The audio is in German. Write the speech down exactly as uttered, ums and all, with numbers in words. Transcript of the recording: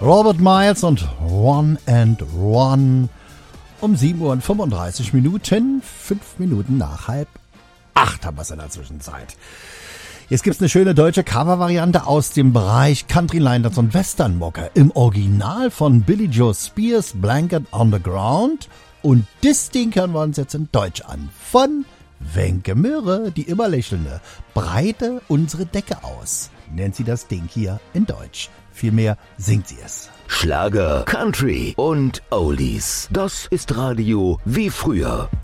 Robert Miles und One and One um sieben Uhr und fünfunddreißig Minuten, fünf Minuten nach halb acht haben wir es in der Zwischenzeit. Jetzt gibt's eine schöne deutsche Cover-Variante aus dem Bereich Country Liners und Western Mocker im Original von Billy Joe Spears, Blanket on the Ground, und das Ding hören wir uns jetzt in Deutsch an von Wenke Möhre, die immer lächelnde. Breite unsere Decke aus, nennt sie das Ding hier in Deutsch. Vielmehr singt sie es. Schlager, Country und Oldies. Das ist Radio wie früher.